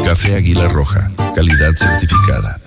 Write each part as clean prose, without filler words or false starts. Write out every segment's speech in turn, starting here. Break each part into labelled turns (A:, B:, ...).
A: Café Águila Roja, calidad certificada.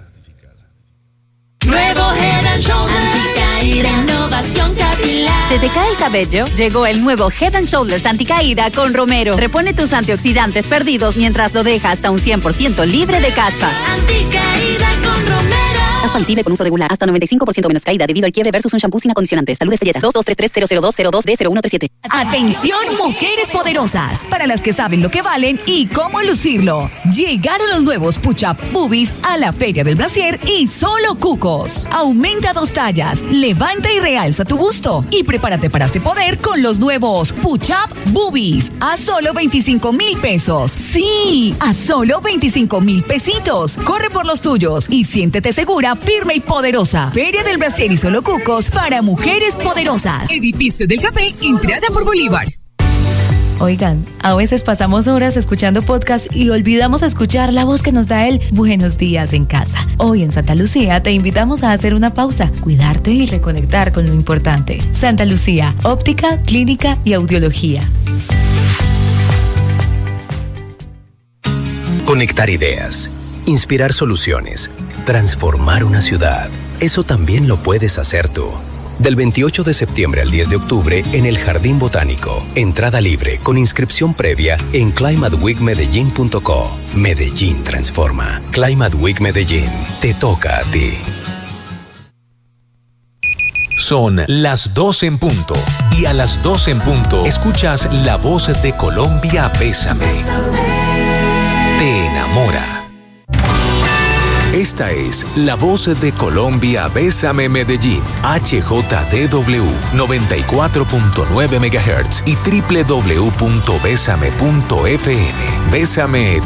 B: Nuevo Head & Shoulders, anticaída, innovación capilar.
C: ¿Se te cae el cabello? Llegó el nuevo Head & Shoulders anticaída con Romero. Repone tus antioxidantes perdidos mientras lo deja hasta un 100% libre de caspa.
B: Anticaída con Romero.
C: Caspa visible con uso regular. Hasta 95% menos caída debido al quiebre versus un shampoo sin acondicionante. Salud es belleza. 2233-002-02D0137.
D: Atención, mujeres poderosas, para las que saben lo que valen y cómo lucirlo. Llegaron los nuevos Push-Up Boobies a la Feria del Brasier y solo cucos. Aumenta 2 tallas, levanta y realza tu busto y prepárate para este poder con los nuevos Push-Up Boobies a solo 25,000 pesos. Sí, a solo 25,000 pesitos. Corre por los tuyos y siéntete segura, firme y poderosa. Feria del Brasier y solo cucos para mujeres poderosas.
E: Edificio del Café, entrada por Bolívar.
F: Oigan, a veces pasamos horas escuchando podcast y olvidamos escuchar la voz que nos da el buenos días en casa. Hoy en Santa Lucía te invitamos a hacer una pausa, cuidarte y reconectar con lo importante. Santa Lucía, óptica, clínica y audiología.
G: Conectar ideas, inspirar soluciones, transformar una ciudad. Eso también lo puedes hacer tú. Del 28 de septiembre al 10 de octubre en el Jardín Botánico. Entrada libre con inscripción previa en climateweekmedellin.co. Medellín transforma. Climate Week Medellín. Te toca a ti.
H: Son las 12 en punto. Y a las 12 en punto escuchas La Voz de Colombia, Bésame. Te enamora. Esta es La Voz de Colombia, Bésame Medellín, HJDW 94.9 MHz y www.besame.fm. Bésame